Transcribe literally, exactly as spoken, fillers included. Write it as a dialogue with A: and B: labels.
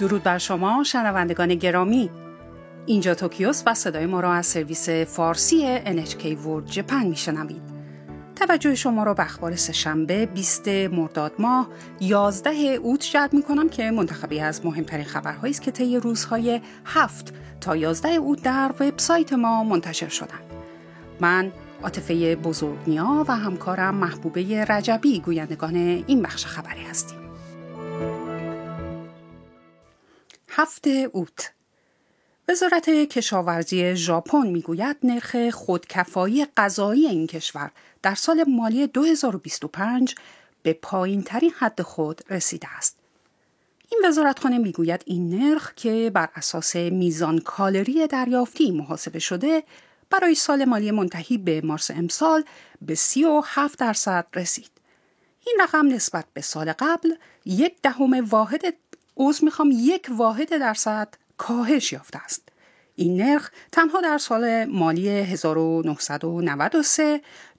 A: درود بر شما شنوندگان گرامی. اینجا توکیوس و صدای ما را از سرویس فارسی ان اچ کی World Japan میشنوید. توجه شما را به اخبار سه‌شنبه بیست مرداد ماه یازده اوت جلب می‌کنم که منتخبی از مهمترین خبرهایی است که طی روزهای هفت تا یازده اوت در وبسایت ما منتشر شدند. من عاطفه بزرگنیا و همکارم محبوبه رجبی گویندگان این بخش خبری هستیم. هفت اوت. وزارت کشاورزی ژاپن میگوید نرخ خودکفایی غذایی این کشور در سال مالی دو هزار و بیست و پنج به پایین‌ترین حد خود رسیده است. این وزارتخانه میگوید این نرخ که بر اساس میزان کالری دریافتی محاسبه شده برای سال مالی منتهی به مارس امسال به سی و هفت درصد رسید. این رقم نسبت به سال قبل یک دهم واحد عضو میخوام یک واحد درصد کاهش یافته است. این نرخ تنها در سال مالی هزار و نهصد و نود و سه